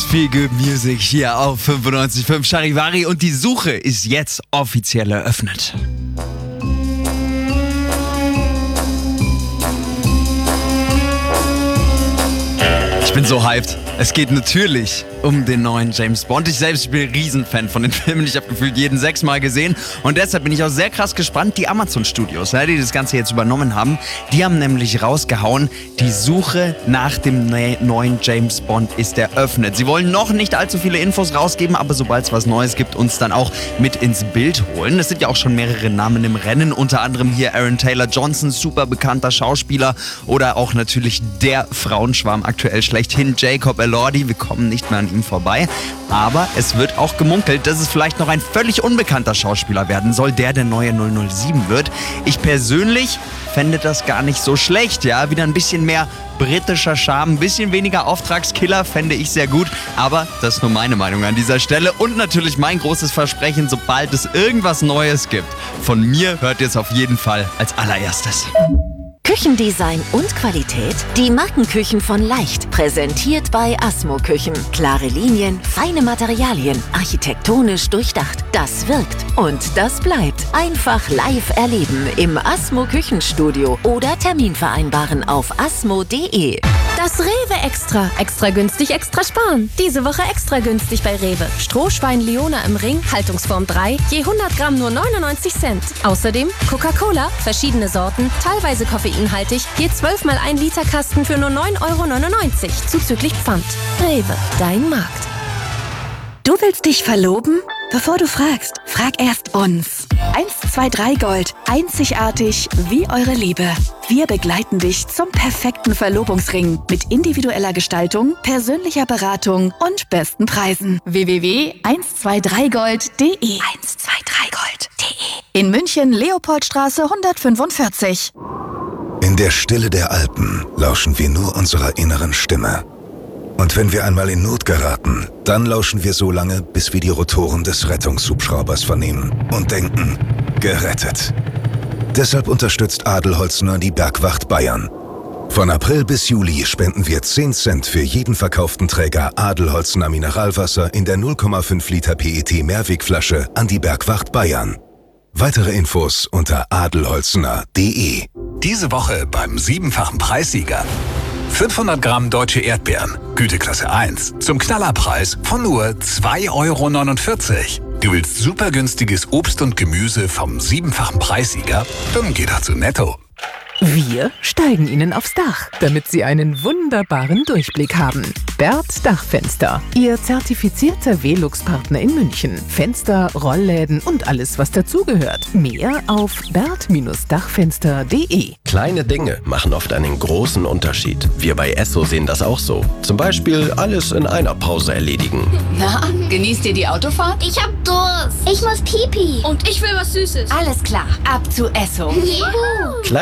Feel Good Music hier auf 95.5 Charivari und die Suche ist jetzt offiziell eröffnet. Ich bin so hyped. Es geht natürlich um den neuen James Bond. Ich selbst bin ein Riesenfan von den Filmen. Ich habe gefühlt jeden 6-mal gesehen. Und deshalb bin ich auch sehr krass gespannt. Die Amazon Studios, die das Ganze jetzt übernommen haben, die haben nämlich rausgehauen, die Suche nach dem neuen James Bond ist eröffnet. Sie wollen noch nicht allzu viele Infos rausgeben, aber sobald es was Neues gibt, uns dann auch mit ins Bild holen. Es sind ja auch schon mehrere Namen im Rennen. Unter anderem hier Aaron Taylor-Johnson, super bekannter Schauspieler. Oder auch natürlich der Frauenschwarm aktuell schlechthin, Jacob Elordi. Wir kommen nicht mehr an ihm vorbei. Aber es wird auch gemunkelt, dass es vielleicht noch ein völlig unbekannter Schauspieler werden soll, der neue 007 wird. Ich persönlich fände das gar nicht so schlecht, ja. Wieder ein bisschen mehr britischer Charme, ein bisschen weniger Auftragskiller fände ich sehr gut. Aber das ist nur meine Meinung an dieser Stelle. Und natürlich mein großes Versprechen, sobald es irgendwas Neues gibt, von mir hört ihr es auf jeden Fall als allererstes. Küchendesign und Qualität? Die Markenküchen von Leicht. Präsentiert bei Asmo Küchen. Klare Linien, feine Materialien, architektonisch durchdacht. Das wirkt und das bleibt. Einfach live erleben im Asmo Küchenstudio oder Termin vereinbaren auf asmo.de. Das Rewe Extra. Extra günstig, extra sparen. Diese Woche extra günstig bei Rewe. Strohschwein Leona im Ring, Haltungsform 3, je 100 Gramm nur 99 Cent. Außerdem Coca-Cola, verschiedene Sorten, teilweise koffeinhaltig, je 12 mal 1 Liter Kasten für nur 9,99 € zuzüglich Pfand. Rewe, dein Markt. Du willst dich verloben? Bevor du fragst, frag erst uns. 123 Gold. Einzigartig wie eure Liebe. Wir begleiten dich zum perfekten Verlobungsring mit individueller Gestaltung, persönlicher Beratung und besten Preisen. www.123gold.de 123gold.de In München, Leopoldstraße 145. In der Stille der Alpen lauschen wir nur unserer inneren Stimme. Und wenn wir einmal in Not geraten, dann lauschen wir so lange, bis wir die Rotoren des Rettungshubschraubers vernehmen und denken, gerettet. Deshalb unterstützt Adelholzner die Bergwacht Bayern. Von April bis Juli spenden wir 10 Cent für jeden verkauften Träger Adelholzner Mineralwasser in der 0,5 Liter PET Mehrwegflasche an die Bergwacht Bayern. Weitere Infos unter adelholzner.de. Diese Woche beim 7-fachen Preissieger. 500 Gramm deutsche Erdbeeren, Güteklasse 1, zum Knallerpreis von nur 2,49 €. Du willst super günstiges Obst und Gemüse vom 7-fachen Preissieger? Dann geh doch zu Netto. Wir steigen Ihnen aufs Dach, damit Sie einen wunderbaren Durchblick haben. Berth Dachfenster, Ihr zertifizierter Velux-Partner in München. Fenster, Rollläden und alles, was dazugehört. Mehr auf berth-dachfenster.de. Kleine Dinge machen oft einen großen Unterschied. Wir bei Esso sehen das auch so. Zum Beispiel alles in einer Pause erledigen. Na, genießt ihr die Autofahrt? Ich hab Durst. Ich muss Pipi. Und ich will was Süßes. Alles klar, ab zu Esso. Juhu.